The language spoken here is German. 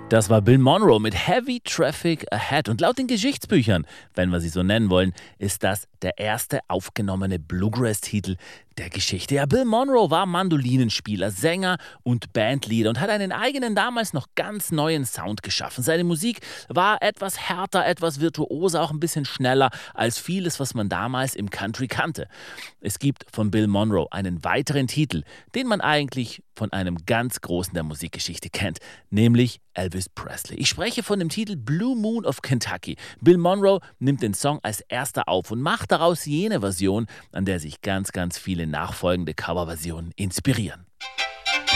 Das war Bill Monroe mit Heavy Traffic Ahead. Und laut den Geschichtsbüchern, wenn wir sie so nennen wollen, ist das der erste aufgenommene Bluegrass-Titel der Geschichte. Ja, Bill Monroe war Mandolinenspieler, Sänger und Bandleader und hat einen eigenen, damals noch ganz neuen Sound geschaffen. Seine Musik war etwas härter, etwas virtuoser, auch ein bisschen schneller als vieles, was man damals im Country kannte. Es gibt von Bill Monroe einen weiteren Titel, den man eigentlich von einem ganz Großen der Musikgeschichte kennt, nämlich Elvis Presley. Ich spreche von dem Titel Blue Moon of Kentucky. Bill Monroe nimmt den Song als erster auf und macht daraus jene Version, an der sich ganz viele nachfolgende Coverversionen inspirieren.